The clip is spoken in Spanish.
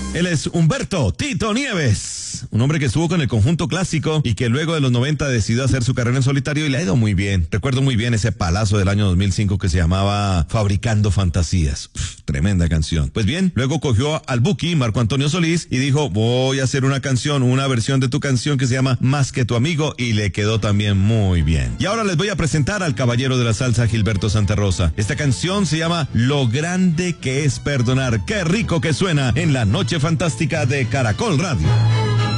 Él es Humberto Tito Nieves, un hombre que estuvo con el conjunto clásico y que luego de los 90 decidió hacer su carrera en solitario y le ha ido muy bien. Recuerdo muy bien ese palazo del año 2005 que se llamaba Fabricando Fantasías. Tremenda canción. Pues bien, luego cogió al Buki, Marco Antonio Solís, y dijo, voy a hacer una canción, una versión de tu canción que se llama Más que tu amigo, y le quedó también muy bien. Y ahora les voy a presentar al caballero de la salsa, Gilberto Santa Rosa. Esta canción se llama Lo grande que es perdonar. Qué rico que suena en la noche fantástica de Caracol Radio.